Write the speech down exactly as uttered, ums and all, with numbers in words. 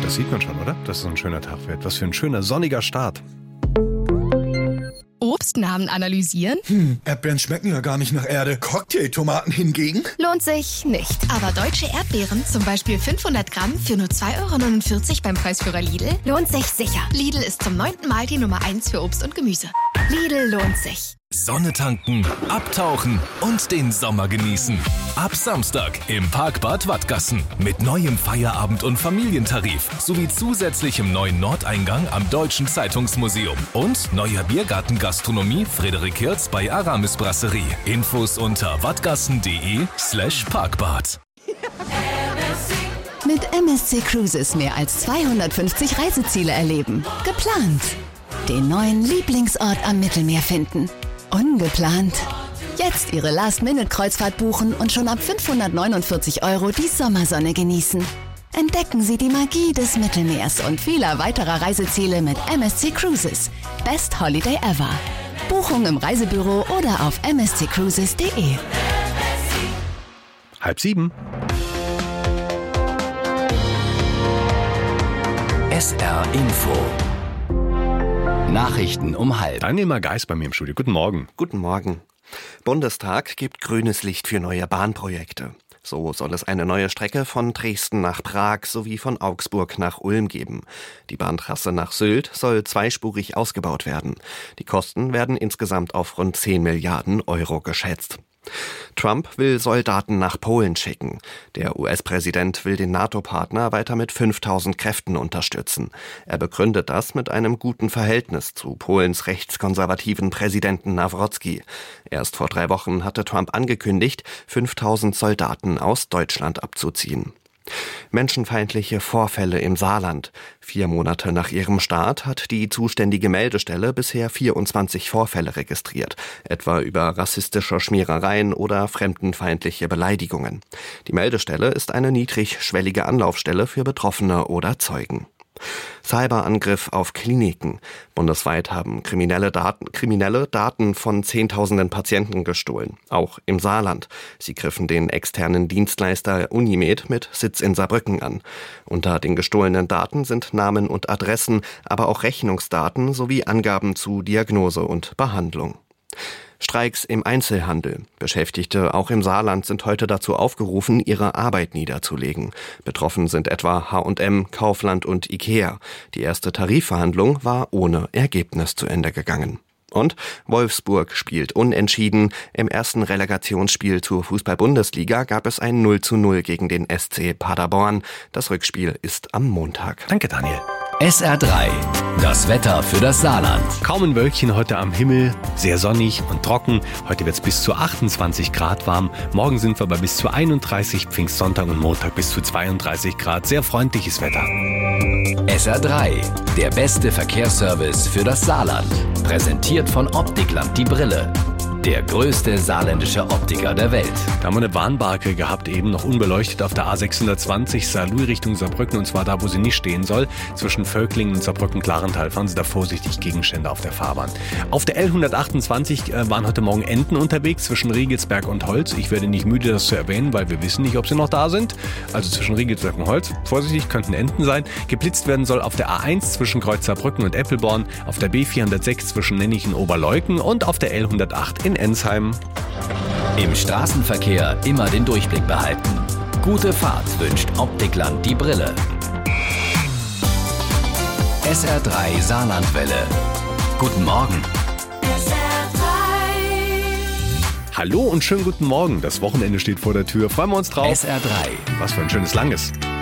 Das sieht man schon, oder? Dass es ein schöner Tag wird. Was für ein schöner sonniger Start. Obstnamen analysieren? Hm, Erdbeeren schmecken ja gar nicht nach Erde. Cocktailtomaten hingegen? Lohnt sich nicht. Aber deutsche Erdbeeren, zum Beispiel fünfhundert Gramm für nur zwei Euro neunundvierzig beim Preisführer Lidl, lohnt sich sicher. Lidl ist zum neunten Mal die Nummer eins für Obst und Gemüse. Lidl lohnt sich. Sonne tanken, abtauchen und den Sommer genießen. Ab Samstag im Parkbad Wattgassen mit neuem Feierabend- und Familientarif sowie zusätzlichem neuen Nordeingang am Deutschen Zeitungsmuseum und neuer Biergartengastronomie Frederik Hirz bei Aramis Brasserie. Infos unter wattgassen.de slash Parkbad. Mit M S C Cruises mehr als zweihundertfünfzig Reiseziele erleben. Geplant. Den neuen Lieblingsort am Mittelmeer finden. Ungeplant. Jetzt Ihre Last-Minute-Kreuzfahrt buchen und schon ab fünfhundertneunundvierzig Euro die Sommersonne genießen. Entdecken Sie die Magie des Mittelmeers und vieler weiterer Reiseziele mit M S C Cruises. Best Holiday ever. Buchung im Reisebüro oder auf m s c cruises punkt d e. Halb sieben. S R Info. Nachrichten um halb. Daniel Geis bei mir im Studio. Guten Morgen. Guten Morgen. Bundestag gibt grünes Licht für neue Bahnprojekte. So soll es eine neue Strecke von Dresden nach Prag sowie von Augsburg nach Ulm geben. Die Bahntrasse nach Sylt soll zweispurig ausgebaut werden. Die Kosten werden insgesamt auf rund zehn Milliarden Euro geschätzt. Trump will Soldaten nach Polen schicken. Der U S-Präsident will den NATO-Partner weiter mit fünftausend Kräften unterstützen. Er begründet das mit einem guten Verhältnis zu Polens rechtskonservativen Präsidenten Nawrocki. Erst vor drei Wochen hatte Trump angekündigt, fünftausend Soldaten aus Deutschland abzuziehen. Menschenfeindliche Vorfälle im Saarland. Vier Monate nach ihrem Start hat die zuständige Meldestelle bisher vierundzwanzig Vorfälle registriert, etwa über rassistische Schmierereien oder fremdenfeindliche Beleidigungen. Die Meldestelle ist eine niedrigschwellige Anlaufstelle für Betroffene oder Zeugen. Cyberangriff auf Kliniken. Bundesweit haben kriminelle Daten, kriminelle Daten von Zehntausenden Patienten gestohlen, auch im Saarland. Sie griffen den externen Dienstleister Unimed mit Sitz in Saarbrücken an. Unter den gestohlenen Daten sind Namen und Adressen, aber auch Rechnungsdaten sowie Angaben zu Diagnose und Behandlung. Streiks im Einzelhandel. Beschäftigte auch im Saarland sind heute dazu aufgerufen, ihre Arbeit niederzulegen. Betroffen sind etwa H und M, Kaufland und Ikea. Die erste Tarifverhandlung war ohne Ergebnis zu Ende gegangen. Und Wolfsburg spielt unentschieden. Im ersten Relegationsspiel zur Fußball-Bundesliga gab es ein null zu null gegen den S C Paderborn. Das Rückspiel ist am Montag. Danke, Daniel. S R drei. Das Wetter für das Saarland. Kaum ein Wölkchen heute am Himmel, sehr sonnig und trocken. Heute wird es bis zu achtundzwanzig Grad warm. Morgen sind wir bei bis zu einunddreißig, Pfingstsonntag und Montag bis zu zweiunddreißig Grad. Sehr freundliches Wetter. S R drei. Der beste Verkehrsservice für das Saarland. Präsentiert von Optikland die Brille. Der größte saarländische Optiker der Welt. Da haben wir eine Warnbarke gehabt, eben noch unbeleuchtet auf der A sechshundertzwanzig Saarlouis Richtung Saarbrücken, und zwar da, wo sie nicht stehen soll, zwischen Völklingen und Saarbrücken-Klarental. Fahren Sie da vorsichtig, Gegenstände auf der Fahrbahn. Auf der L hundertachtundzwanzig äh, waren heute Morgen Enten unterwegs zwischen Riegelsberg und Holz. Ich werde nicht müde, das zu erwähnen, weil wir wissen nicht, ob sie noch da sind. Also zwischen Riegelsberg und Holz. Vorsichtig, könnten Enten sein. Geblitzt werden soll auf der A eins zwischen Kreuz Saarbrücken und Eppelborn, auf der B vierhundertsechs zwischen Nennig und Oberleuten und auf der L hundertacht in Ensheim. Im Straßenverkehr immer den Durchblick behalten. Gute Fahrt wünscht Optikland die Brille. S R drei Saarlandwelle. Guten Morgen. S R drei. Hallo und schönen guten Morgen. Das Wochenende steht vor der Tür. Freuen wir uns drauf. S R drei. Was für ein schönes langes.